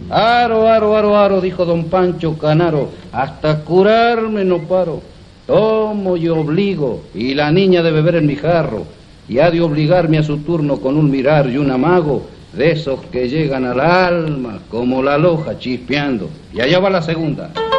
Aro, aro, aro, aro, dijo don Pancho Canaro, hasta curarme no paro. Tomo y obligo, y la niña de beber en mi jarro, y ha de obligarme a su turno con un mirar y un amago, de esos que llegan al alma como la loja chispeando. Y allá va la segunda.